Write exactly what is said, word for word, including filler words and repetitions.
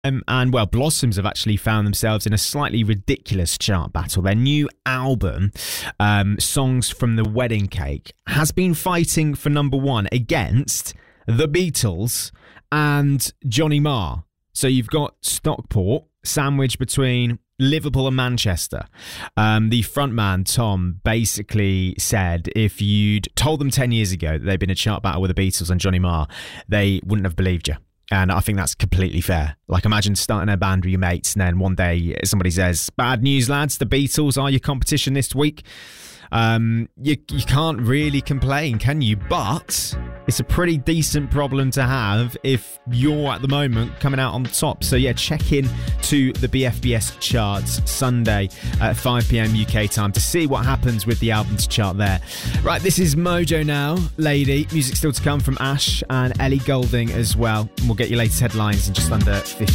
Um, and, well, Blossoms have actually found themselves in a slightly ridiculous chart battle. Their new album, um, Songs from the Wedding Cake, has been fighting for number one against the Beatles and Johnny Marr. So you've got Stockport, sandwiched between Liverpool and Manchester. Um, the frontman, Tom, basically said if you'd told them ten years ago that they'd been in a chart battle with the Beatles and Johnny Marr, they wouldn't have believed you. And I think that's completely fair. Like, imagine starting a band with your mates and then one day somebody says, bad news, lads, the Beatles are your competition this week. Um, you, you can't really complain, can you? But it's a pretty decent problem to have if you're at the moment coming out on top. So yeah, check in to the B F B S charts Sunday at five p.m. U K time to see what happens with the albums chart there. Right, this is Mojo now, Lady. Music still to come from Ash and Ellie Goulding as well. And we'll get your latest headlines in just under fifty.